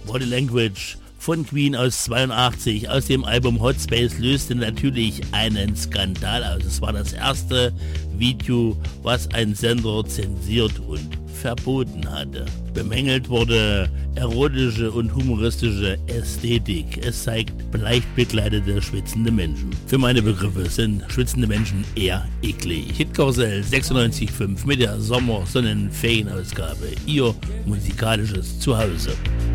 Body Language von Queen aus 82 aus dem Album Hot Space löste natürlich einen Skandal aus. Es war das erste Video, was ein Sender zensiert und verboten hatte. Bemängelt wurde erotische und humoristische Ästhetik. Es zeigt leicht bekleidete, schwitzende Menschen. Für meine Begriffe sind schwitzende Menschen eher eklig. Hitkarussell 96.5 mit der Sommersonnenferienausgabe. Ihr musikalisches Zuhause.